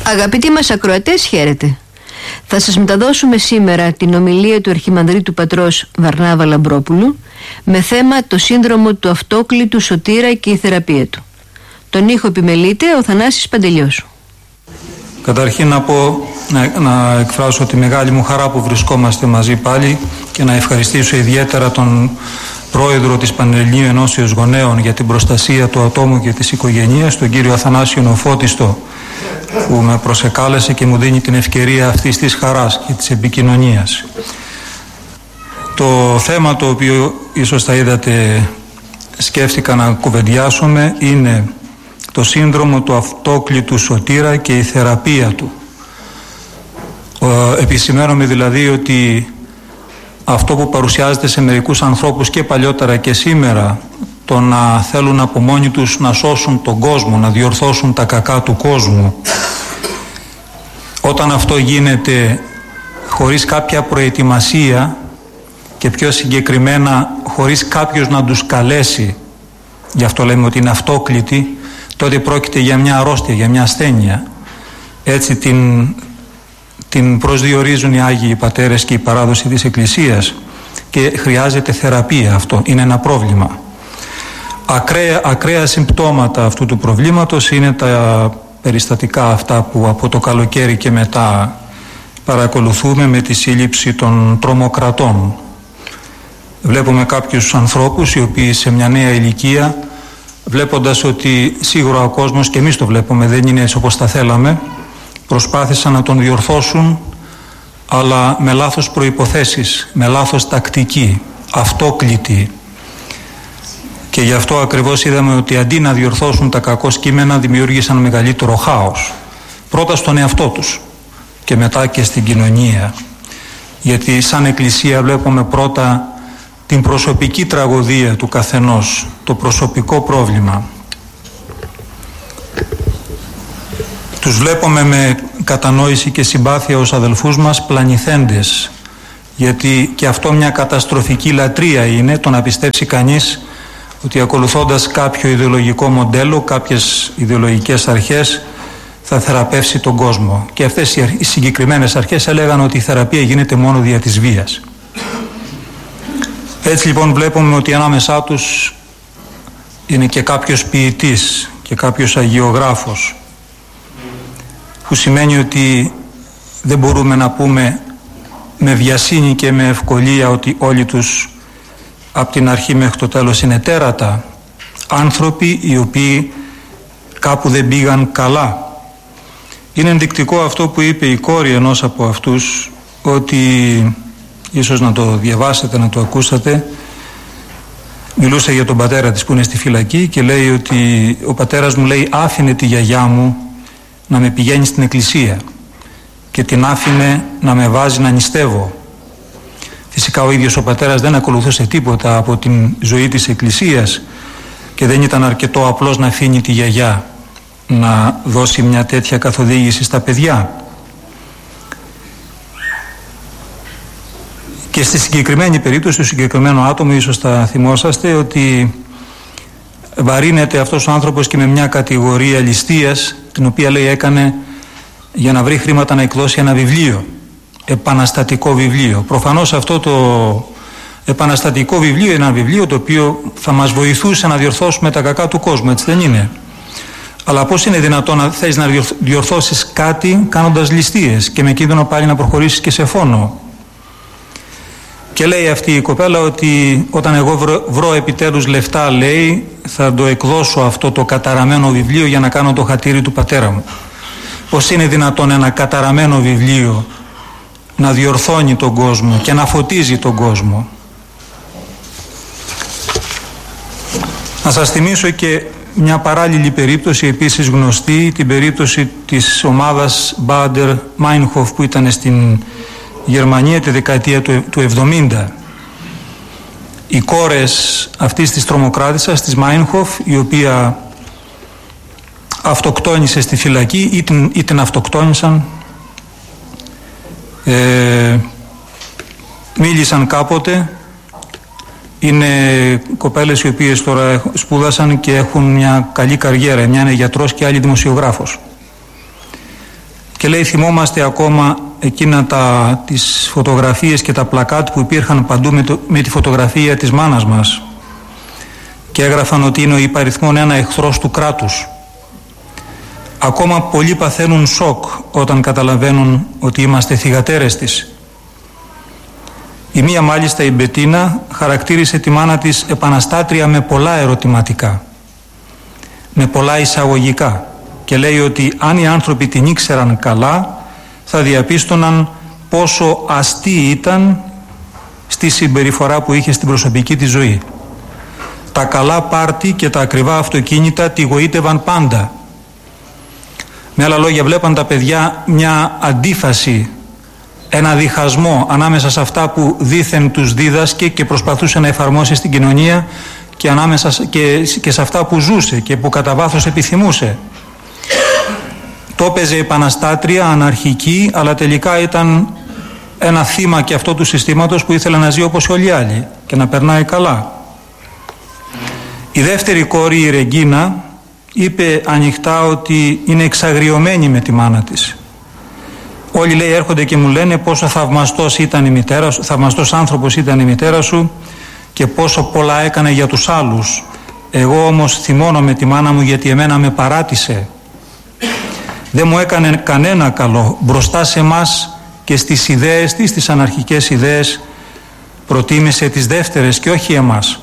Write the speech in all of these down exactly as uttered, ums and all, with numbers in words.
Αγαπητοί μας ακροατές, χαίρετε. Θα σας μεταδώσουμε σήμερα την ομιλία του Αρχιμανδρίτου Πατρός Βαρνάβα Λαμπρόπουλου με θέμα το σύνδρομο του αυτόκλητου Σωτήρα και η θεραπεία του. Τον ήχο επιμελείται ο Θανάσης Παντελιώσου. Καταρχήν να πω, να, να εκφράσω τη μεγάλη μου χαρά που βρισκόμαστε μαζί πάλι και να ευχαριστήσω ιδιαίτερα τον πρόεδρο της Πανελληνίου Ενώσεως Γονέων για την προστασία του ατόμου και της οικογένειας, τον κύριο Αθανάσιο Νοφώτιστο, που με προσεκάλεσε και μου δίνει την ευκαιρία αυτής της χαράς και της επικοινωνίας. Το θέμα το οποίο ίσως θα είδατε σκέφτηκα να κουβεντιάσουμε είναι το σύνδρομο του αυτόκλητου Σωτήρα και η θεραπεία του. Επισημαίνομαι δηλαδή ότι αυτό που παρουσιάζεται σε μερικούς ανθρώπους και παλιότερα και σήμερα, το να θέλουν από μόνοι τους να σώσουν τον κόσμο, να διορθώσουν τα κακά του κόσμου, όταν αυτό γίνεται χωρίς κάποια προετοιμασία και πιο συγκεκριμένα χωρίς κάποιος να τους καλέσει, γι' αυτό λέμε ότι είναι αυτόκλητοι, τότε πρόκειται για μια αρρώστια, για μια ασθένεια. Έτσι την, την προσδιορίζουν οι Άγιοι Πατέρες και η παράδοση της Εκκλησίας, και χρειάζεται θεραπεία. Αυτό είναι ένα πρόβλημα. Ακραία, ακραία συμπτώματα αυτού του προβλήματος είναι τα περιστατικά αυτά που από το καλοκαίρι και μετά παρακολουθούμε με τη σύλληψη των τρομοκρατών. Βλέπουμε κάποιους ανθρώπους οι οποίοι σε μια νέα ηλικία, βλέποντας ότι σίγουρα ο κόσμος, και εμείς το βλέπουμε, δεν είναι έτσι όπως τα θέλαμε, προσπάθησαν να τον διορθώσουν, αλλά με λάθος προϋποθέσεις, με λάθος τακτική, αυτόκλητη. Και γι' αυτό ακριβώς είδαμε ότι αντί να διορθώσουν τα κακό κείμενα, δημιούργησαν μεγαλύτερο χάος. Πρώτα στον εαυτό τους και μετά και στην κοινωνία. Γιατί σαν Εκκλησία βλέπουμε πρώτα την προσωπική τραγωδία του καθενός, το προσωπικό πρόβλημα. Τους βλέπουμε με κατανόηση και συμπάθεια ως αδελφούς μας πλανηθέντες, γιατί και αυτό μια καταστροφική λατρεία είναι, το να πιστέψει κανείς ότι ακολουθώντας κάποιο ιδεολογικό μοντέλο, κάποιες ιδεολογικές αρχές, θα θεραπεύσει τον κόσμο. Και αυτές οι συγκεκριμένες αρχές έλεγαν ότι η θεραπεία γίνεται μόνο δια της βίας. Έτσι λοιπόν βλέπουμε ότι ανάμεσά τους είναι και κάποιος ποιητής και κάποιος αγιογράφος, που σημαίνει ότι δεν μπορούμε να πούμε με βιασύνη και με ευκολία ότι όλοι τους από την αρχή μέχρι το τέλος είναι τέρατα. Άνθρωποι οι οποίοι κάπου δεν πήγαν καλά. Είναι ενδεικτικό αυτό που είπε η κόρη ενός από αυτούς, ότι ίσως να το διαβάσετε, να το ακούσατε. Μιλούσε για τον πατέρα της που είναι στη φυλακή και λέει ότι ο πατέρας μου, λέει, άφηνε τη γιαγιά μου να με πηγαίνει στην εκκλησία και την άφηνε να με βάζει να νηστεύω. Φυσικά ο ίδιος ο πατέρας δεν ακολουθούσε τίποτα από την ζωή της εκκλησίας και δεν ήταν αρκετό απλώς να αφήνει τη γιαγιά να δώσει μια τέτοια καθοδήγηση στα παιδιά. Και στη συγκεκριμένη περίπτωση, του συγκεκριμένου άτομου, ίσως θα θυμόσαστε ότι βαρύνεται αυτός ο άνθρωπος και με μια κατηγορία ληστείας, την οποία, λέει, έκανε για να βρει χρήματα να εκδώσει ένα βιβλίο, επαναστατικό βιβλίο. Προφανώς αυτό το επαναστατικό βιβλίο είναι ένα βιβλίο το οποίο θα μας βοηθούσε να διορθώσουμε τα κακά του κόσμου, έτσι δεν είναι? Αλλά πώς είναι δυνατόν να θες να διορθώσεις κάτι κάνοντας ληστείες και με κίνδυνο πάλι να προχωρήσεις και σε φόνο? Και λέει αυτή η κοπέλα ότι όταν εγώ βρω, βρω επιτέλους λεφτά, λέει, θα το εκδώσω αυτό το καταραμένο βιβλίο για να κάνω το χατήρι του πατέρα μου. Πώς είναι δυνατόν ένα καταραμένο βιβλίο να διορθώνει τον κόσμο και να φωτίζει τον κόσμο? Να σας θυμίσω και μια παράλληλη περίπτωση, επίσης γνωστή, την περίπτωση της ομάδας Μπάντερ Μάινχοφ που ήταν στην Γερμανία τη δεκαετία του, του εβδομήντα. Οι κόρες αυτής της τρομοκράτισσας, της Μάινχοφ, η οποία αυτοκτόνησε στη φυλακή ή την, ή την αυτοκτόνησαν, ε, μίλησαν κάποτε. Είναι κοπέλες οι οποίες τώρα σπούδασαν και έχουν μια καλή καριέρα. Μια είναι γιατρός και άλλη δημοσιογράφος. Και λέει, θυμόμαστε ακόμα εκείνα τα, τις φωτογραφίες και τα πλακάτ που υπήρχαν παντού με, το, με τη φωτογραφία της μάνας μας και έγραφαν ότι είναι ο υπαριθμόν ένα εχθρός του κράτους. Ακόμα πολλοί παθαίνουν σοκ όταν καταλαβαίνουν ότι είμαστε θυγατέρες της. Η μία μάλιστα, η Μπετίνα, χαρακτήρισε τη μάνα της επαναστάτρια με πολλά ερωτηματικά, με πολλά εισαγωγικά, και λέει ότι αν οι άνθρωποι την ήξεραν καλά θα διαπίστωναν πόσο αστή ήταν στη συμπεριφορά που είχε στην προσωπική της ζωή. Τα καλά πάρτι και τα ακριβά αυτοκίνητα τη γοήτευαν πάντα. Με άλλα λόγια, βλέπαν τα παιδιά μια αντίφαση, ένα διχασμό ανάμεσα σε αυτά που δήθεν τους δίδασκε και προσπαθούσε να εφαρμόσει στην κοινωνία και, ανάμεσα και, και σε αυτά που ζούσε και που κατά βάθος επιθυμούσε. Το έπαιζε επαναστάτρια, αναρχική, αλλά τελικά ήταν ένα θύμα και αυτό του συστήματος που ήθελε να ζει όπως όλοι οι άλλοι και να περνάει καλά. Η δεύτερη κόρη, η Ρεγκίνα, είπε ανοιχτά ότι είναι εξαγριωμένη με τη μάνα της. Όλοι, λέει, έρχονται και μου λένε πόσο θαυμαστός ήταν η μητέρα σου, θαυμαστός άνθρωπος ήταν η μητέρα σου και πόσο πολλά έκανε για τους άλλους. Εγώ όμως θυμώνω με τη μάνα μου γιατί εμένα με παράτησε. Δεν μου έκανε κανένα καλό. Μπροστά σε εμάς και στις ιδέες της, στις αναρχικές ιδέες, προτίμησε τις δεύτερες και όχι εμάς.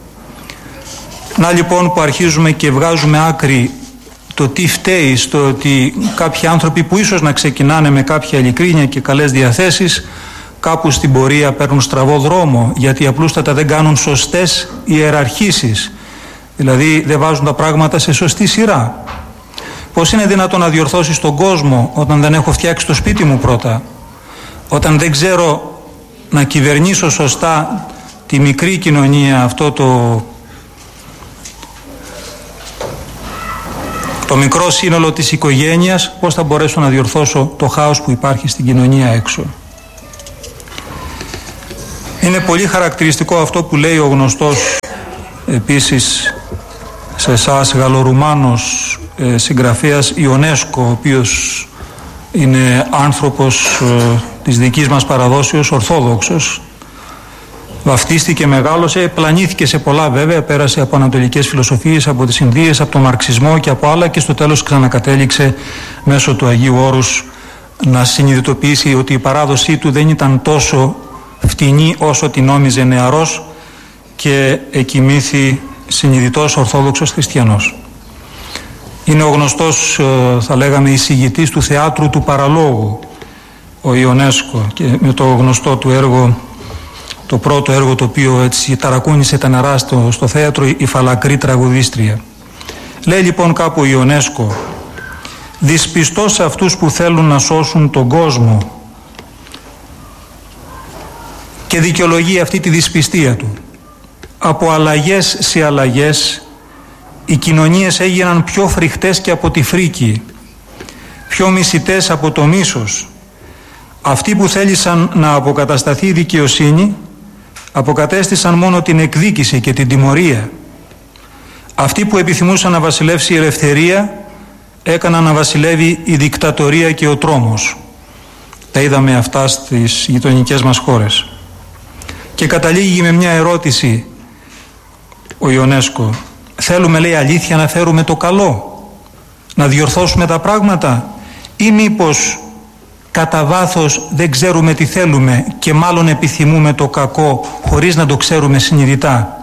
Να λοιπόν που αρχίζουμε και βγάζουμε άκρη το τι φταίει στο ότι κάποιοι άνθρωποι που ίσως να ξεκινάνε με κάποια ειλικρίνεια και καλές διαθέσεις, κάπου στην πορεία παίρνουν στραβό δρόμο, γιατί απλούστατα δεν κάνουν σωστές ιεραρχήσεις, δηλαδή δεν βάζουν τα πράγματα σε σωστή σειρά. Πώς είναι δυνατόν να διορθώσεις τον κόσμο όταν δεν έχω φτιάξει το σπίτι μου πρώτα, όταν δεν ξέρω να κυβερνήσω σωστά τη μικρή κοινωνία, αυτό το το μικρό σύνολο της οικογένειας, πώς θα μπορέσω να διορθώσω το χάος που υπάρχει στην κοινωνία έξω. Είναι πολύ χαρακτηριστικό αυτό που λέει ο γνωστός επίσης σε εσάς Γαλλορουμάνος ε, συγγραφέας Ιονέσκο, ο οποίος είναι άνθρωπος ε, της δικής μας παραδόσεως, ορθόδοξος. Βαφτίστηκε, μεγάλωσε, πλανήθηκε σε πολλά βέβαια, πέρασε από ανατολικές φιλοσοφίες, από τις Ινδίες, από τον μαρξισμό και από άλλα και στο τέλος ξανακατέληξε μέσω του Αγίου Όρους να συνειδητοποιήσει ότι η παράδοσή του δεν ήταν τόσο φτηνή όσο την νόμιζε νεαρός και εκοιμήθη συνειδητός ορθόδοξος χριστιανός. Είναι ο γνωστός, θα λέγαμε, εισηγητής του θεάτρου του παραλόγου, ο Ιονέσκο, και με το γνωστό του έργο, το πρώτο έργο το οποίο έτσι ταρακούνησε τα νερά στο, στο θέατρο, η Φαλακρή τραγουδίστρια. Λέει λοιπόν κάπου ο Ιονέσκο, δυσπιστός σε αυτούς που θέλουν να σώσουν τον κόσμο, και δικαιολογεί αυτή τη δυσπιστία του. Από αλλαγές σε αλλαγές οι κοινωνίες έγιναν πιο φρικτές και από τη φρίκη, πιο μισητές από το μίσος. Αυτοί που θέλησαν να αποκατασταθεί η δικαιοσύνη αποκατέστησαν μόνο την εκδίκηση και την τιμωρία. Αυτοί που επιθυμούσαν να βασιλεύσει η ελευθερία έκαναν να βασιλεύει η δικτατορία και ο τρόμος. Τα είδαμε αυτά στις γειτονικές μας χώρες. Και καταλήγει με μια ερώτηση ο Ιονέσκο. Θέλουμε, λέει, αλήθεια να φέρουμε το καλό, να διορθώσουμε τα πράγματα, ή μήπως κατά βάθος δεν ξέρουμε τι θέλουμε και μάλλον επιθυμούμε το κακό χωρίς να το ξέρουμε συνειδητά?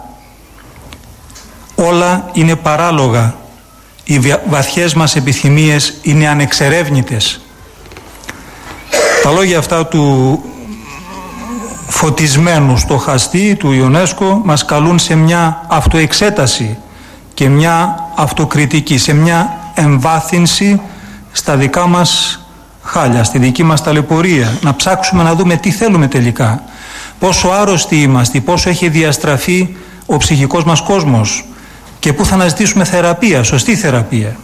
Όλα είναι παράλογα. Οι βαθιές μας επιθυμίες είναι ανεξερεύνητες. Τα λόγια αυτά του φωτισμένου στοχαστή του Ιονέσκο μας καλούν σε μια αυτοεξέταση και μια αυτοκριτική, σε μια εμβάθυνση στα δικά μας χάλια, στη δική μας ταλαιπωρία, να ψάξουμε να δούμε τι θέλουμε τελικά, πόσο άρρωστοι είμαστε, πόσο έχει διαστραφεί ο ψυχικός μας κόσμος και πού θα αναζητήσουμε θεραπεία, σωστή θεραπεία.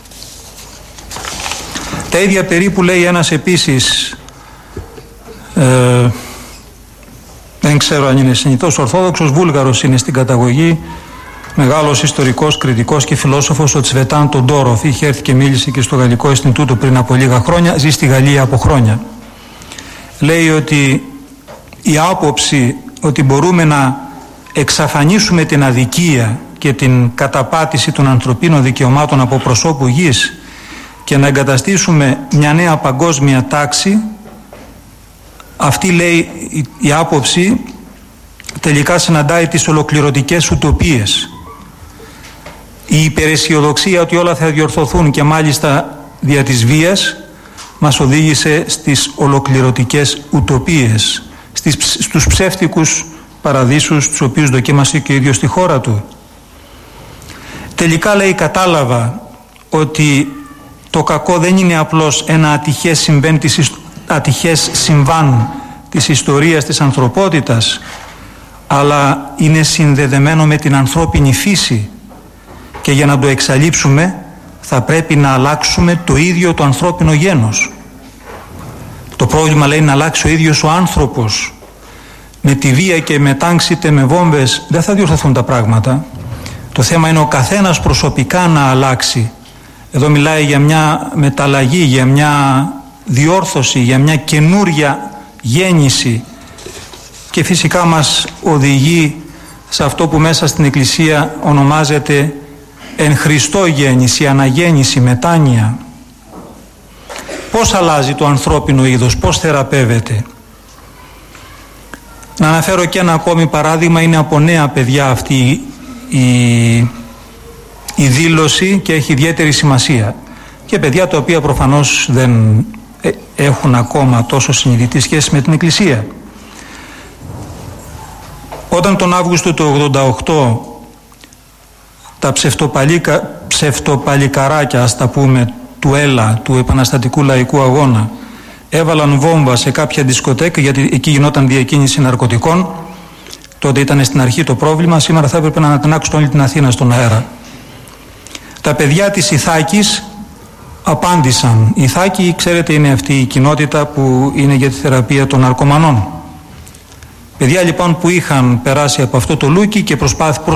Τα ίδια περίπου λέει ένας επίσης, ε, δεν ξέρω αν είναι συνηθός Ορθόδοξος, Βούλγαρος είναι στην καταγωγή, μεγάλος ιστορικός, κριτικός και φιλόσοφος, ο Τσβετάν Τοντόροφ, είχε έρθει και μίλησε και στο Γαλλικό Ινστιτούτο πριν από λίγα χρόνια, ζει στη Γαλλία από χρόνια. Λέει ότι η άποψη ότι μπορούμε να εξαφανίσουμε την αδικία και την καταπάτηση των ανθρωπίνων δικαιωμάτων από προσώπου γης και να εγκαταστήσουμε μια νέα παγκόσμια τάξη, αυτή, λέει, η, η άποψη τελικά συναντάει τις ολοκληρωτικές ουτοπίες. Η υπεραισιοδοξία ότι όλα θα διορθωθούν και μάλιστα δια της βίας μας οδήγησε στις ολοκληρωτικές ουτοπίες, στις, στους ψεύτικους παραδείσους τους οποίους δοκίμασε και ο ίδιος στη χώρα του. Τελικά, λέει, κατάλαβα ότι το κακό δεν είναι απλώς ένα ατυχές συμβάν της, ατυχές συμβάν της ιστορίας της ανθρωπότητας, αλλά είναι συνδεδεμένο με την ανθρώπινη φύση και για να το εξαλείψουμε θα πρέπει να αλλάξουμε το ίδιο το ανθρώπινο γένος. Το πρόβλημα, λέει, είναι να αλλάξει ο ίδιος ο άνθρωπος. Με τη βία και με τάξη είτε με βόμβες δεν θα διορθωθούν τα πράγματα. Το θέμα είναι ο καθένας προσωπικά να αλλάξει. Εδώ μιλάει για μια μεταλλαγή, για μια διόρθωση, για μια καινούρια γέννηση και φυσικά μας οδηγεί σε αυτό που μέσα στην Εκκλησία ονομάζεται εν Χριστώ γέννηση, αναγέννηση, μετάνοια. Πώς αλλάζει το ανθρώπινο είδος, πώς θεραπεύεται? Να αναφέρω και ένα ακόμη παράδειγμα, είναι από νέα παιδιά αυτή η, η δήλωση και έχει ιδιαίτερη σημασία. Και παιδιά τα οποία προφανώς δεν έχουν ακόμα τόσο συνειδητή σχέση με την Εκκλησία. Όταν τον Αύγουστο του ογδόντα οκτώ τα ψευτοπαλικα, ψευτοπαλικαράκια, ας τα πούμε, του ΕΛΑ, του Επαναστατικού Λαϊκού Αγώνα, έβαλαν βόμβα σε κάποια δισκοτέκ, γιατί εκεί γινόταν διακίνηση ναρκωτικών. Τότε ήταν στην αρχή το πρόβλημα, σήμερα θα έπρεπε να ανατινάξουν όλη την Αθήνα στον αέρα. Τα παιδιά της Ιθάκης απάντησαν. Η Ιθάκη, ξέρετε, είναι αυτή η κοινότητα που είναι για τη θεραπεία των ναρκωμανών. Παιδιά λοιπόν που είχαν περάσει από αυτό το λούκι και προσπάθησαν